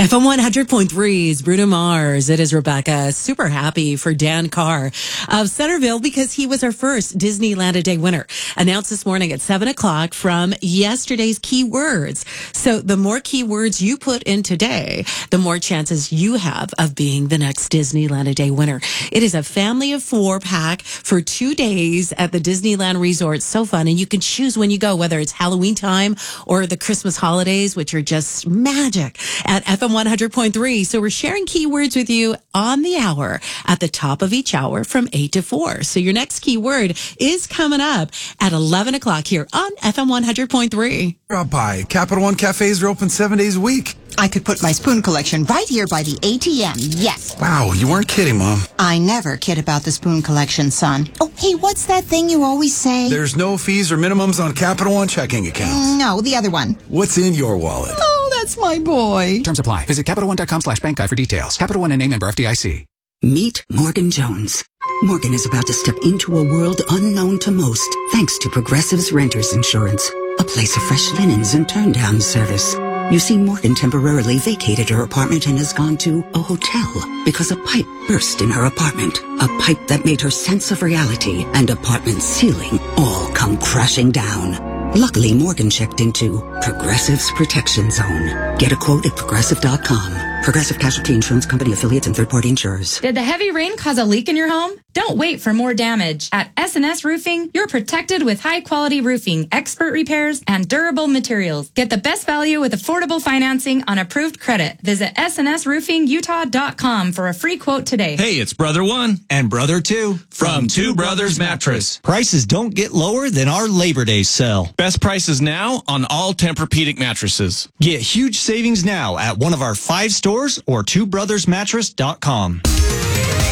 FM 100.3 is Bruno Mars. It is Rebecca. Super happy for Dan Carr of Centerville because he was our first Disneyland a Day winner. Announced this morning at 7 o'clock from yesterday's keywords. So the more keywords you put in today, the more chances you have of being the next Disneyland a Day winner. It is a family of 4 pack for 2 days at the Disneyland Resort. So fun. And you can choose when you go, whether it's Halloween time or the Christmas holidays, which are just magic at FM 100.3. So we're sharing keywords with you on the hour at the top of each hour from 8 to 4. So your next keyword is coming up at 11 o'clock here on FM 100.3. Drop by. Capital One cafes are open 7 days a week. I could put my spoon collection right here by the ATM, yes. Wow, you weren't kidding, Mom. I never kid about the spoon collection, son. Oh, hey, what's that thing you always say? There's no fees or minimums on Capital One checking accounts. No, the other one. What's in your wallet? Oh, that's my boy. Terms apply. Visit CapitalOne.com/bank guide for details. Capital One and name member FDIC. Meet Morgan Jones. Morgan is about to step into a world unknown to most, thanks to Progressive's Renters Insurance, a place of fresh linens and turn-down service. You see, Morgan temporarily vacated her apartment and has gone to a hotel because a pipe burst in her apartment. A pipe that made her sense of reality and apartment ceiling all come crashing down. Luckily, Morgan checked into Progressive's Protection Zone. Get a quote at Progressive.com. Progressive Casualty Insurance Company, affiliates, and third-party insurers. Did the heavy rain cause a leak in your home? Don't wait for more damage. At S&S Roofing, you're protected with high-quality roofing, expert repairs, and durable materials. Get the best value with affordable financing on approved credit. Visit snsroofingutah.com for a free quote today. Hey, it's Brother One and Brother Two from Two Brothers Mattress. Prices don't get lower than our Labor Day sale. Best prices now on all Tempur-Pedic mattresses. Get huge savings now at one of our 5 stores or twobrothersmattress.com.